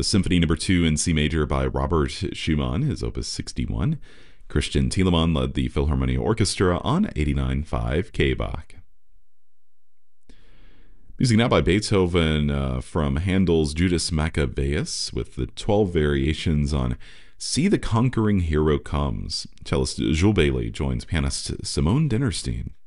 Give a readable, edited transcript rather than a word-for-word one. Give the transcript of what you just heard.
The Symphony Number 2 in C Major by Robert Schumann, his Opus 61. Christian Thielemann led the Philharmonia Orchestra on 89.5 K-Bach. Music now by Beethoven from Handel's Judas Maccabeus with the 12 variations on See the Conquering Hero Comes. Cellist Jules Bailey joins pianist Simone Dinnerstein.